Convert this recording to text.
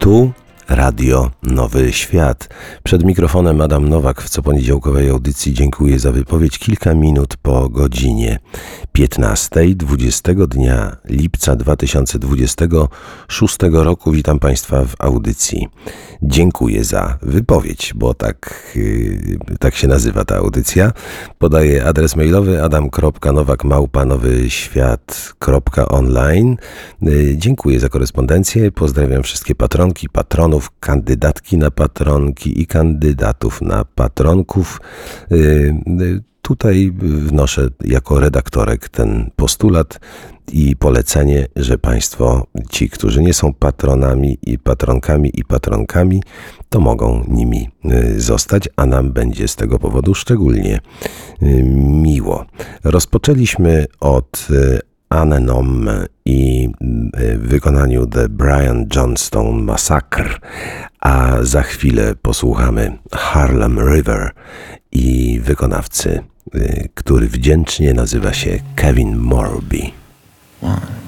Tu Radio Nowy Świat. Przed mikrofonem Adam Nowak w coponiedziałkowej audycji dziękuję za wypowiedź kilka minut po godzinie 15, 20 dnia lipca 2026 roku. Witam Państwa w audycji. Dziękuję za wypowiedź, bo tak się nazywa ta audycja. Podaję adres mailowy adam.nowak@nowyświat.online. Dziękuję za korespondencję. Pozdrawiam wszystkie patronki, patronów, kandydatki na patronki i kandydatów na patronków. Tutaj wnoszę jako redaktorek ten postulat i polecenie, że Państwo, ci, którzy nie są patronami i patronkami, to mogą nimi zostać, a nam będzie z tego powodu szczególnie miło. Rozpoczęliśmy od Anenom i wykonaniu The Brian Johnstone Massacre, a za chwilę posłuchamy Harlem River i wykonawcy, który wdzięcznie nazywa się Kevin Morby. 1